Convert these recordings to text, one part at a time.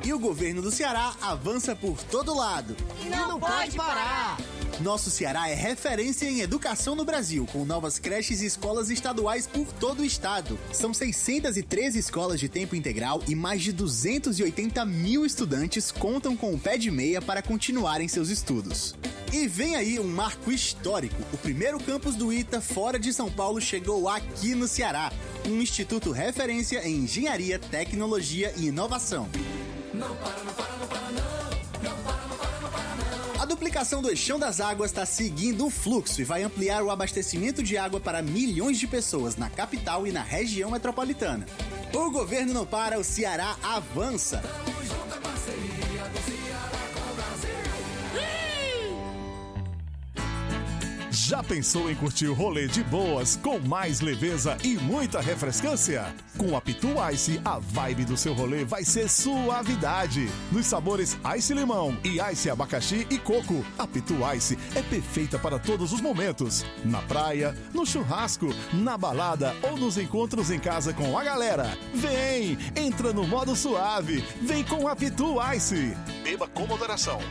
E o governo do Ceará avança por todo lado. E não pode parar! Nosso Ceará é referência em educação no Brasil, com novas creches e escolas estaduais por todo o estado. São 613 escolas de tempo integral e mais de 280 mil estudantes contam com o pé de meia para continuarem seus estudos. E vem aí um marco histórico. O primeiro campus do ITA fora de São Paulo chegou aqui no Ceará. Um instituto referência em engenharia, tecnologia e inovação. Não para, não para, não para, não. A duplicação do Eixão das Águas está seguindo o fluxo e vai ampliar o abastecimento de água para milhões de pessoas na capital e na região metropolitana. O governo não para, o Ceará avança. Tamo junto, a parceria do Ceará com o Brasil. Já pensou em curtir o rolê de boas, com mais leveza e muita refrescância? Com a Pitu Ice, a vibe do seu rolê vai ser suavidade. Nos sabores Ice Limão e Ice Abacaxi e Coco, a Pitu Ice é perfeita para todos os momentos. Na praia, no churrasco, na balada ou nos encontros em casa com a galera. Vem, entra no modo suave, vem com a Pitu Ice. Beba com moderação.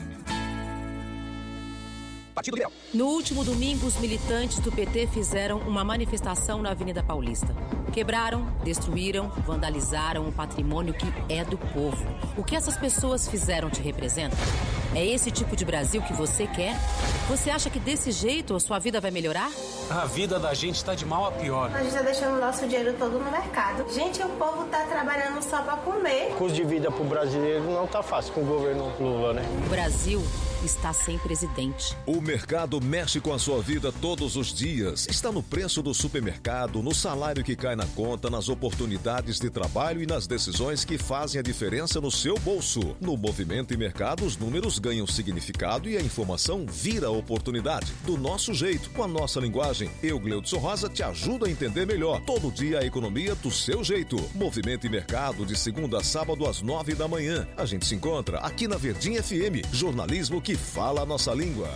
Partido Liberal. No último domingo, os militantes do PT fizeram uma manifestação na Avenida Paulista. Quebraram, destruíram, vandalizaram o patrimônio que é do povo. O que essas pessoas fizeram te representa? É esse tipo de Brasil que você quer? Você acha que desse jeito a sua vida vai melhorar? A vida da gente está de mal a pior. A gente está deixando o nosso dinheiro todo no mercado. Gente, o povo está trabalhando só para comer. O custo de vida para o brasileiro não está fácil com o governo Lula, né? O Brasil está sem presidente. O mercado mexe com a sua vida todos os dias. Está no preço do supermercado, no salário que cai na conta, nas oportunidades de trabalho e nas decisões que fazem a diferença no seu bolso. No Movimento e Mercado, os números ganham significado e a informação vira oportunidade. Do nosso jeito, com a nossa linguagem, eu, Gleudson Rosa, te ajudo a entender melhor. Todo dia a economia do seu jeito. Movimento e Mercado, de segunda a sábado às 9 da manhã. A gente se encontra aqui na Verdinha FM. Jornalismo que fala a nossa língua.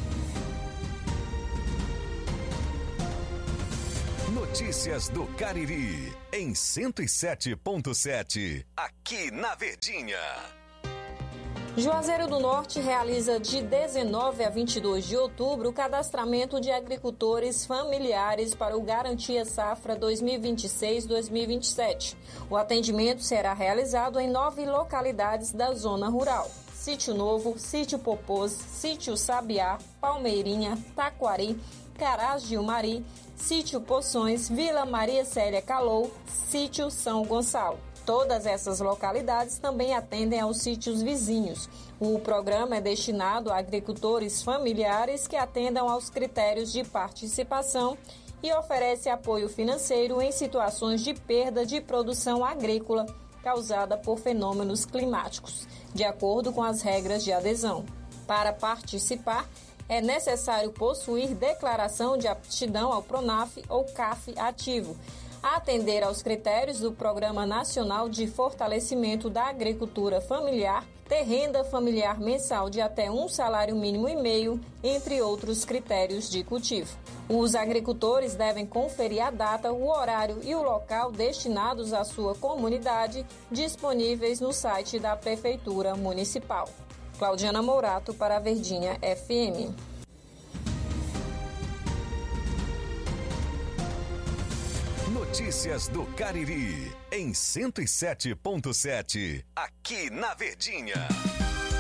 Notícias do Cariri, em 107.7, aqui na Verdinha. Juazeiro do Norte realiza de 19 a 22 de outubro o cadastramento de agricultores familiares para o Garantia Safra 2026-2027. O atendimento será realizado em 9 localidades da zona rural: Sítio Novo, Sítio Popôs, Sítio Sabiá, Palmeirinha, Taquari, Carás de Umari, Sítio Poções, Vila Maria Célia Calou, Sítio São Gonçalo. Todas essas localidades também atendem aos sítios vizinhos. O programa é destinado a agricultores familiares que atendam aos critérios de participação e oferece apoio financeiro em situações de perda de produção agrícola causada por fenômenos climáticos, de acordo com as regras de adesão. Para participar, é necessário possuir declaração de aptidão ao PRONAF ou CAF ativo, atender aos critérios do Programa Nacional de Fortalecimento da Agricultura Familiar, ter renda familiar mensal de até 1 salário mínimo e meio, entre outros critérios de cultivo. Os agricultores devem conferir a data, o horário e o local destinados à sua comunidade, disponíveis no site da Prefeitura Municipal. Claudiana Mourato para a Verdinha FM. Notícias do Cariri, em 107.7, aqui na Verdinha.